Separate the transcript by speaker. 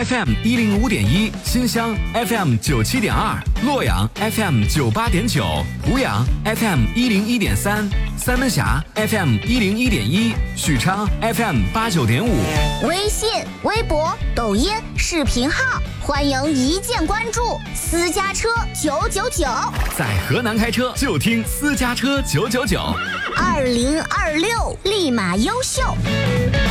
Speaker 1: FM 105.1，新乡 FM 97.2，洛阳 FM 98.9，湖阳 FM 101.3，三门峡 FM 101.1，许昌 FM 89.5。
Speaker 2: 微信、微博、抖音、视频号，欢迎一键关注。私家车999，
Speaker 1: 在河南开车就听私家车999，2026
Speaker 2: 立马优秀。